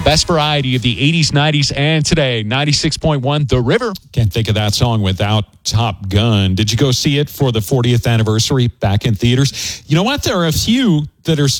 best variety of the 80s, 90s, and today. 96.1 The River. Can't think of that song without Top Gun. Did you go see it for the 40th anniversary back in theaters? You know what? There are a few that are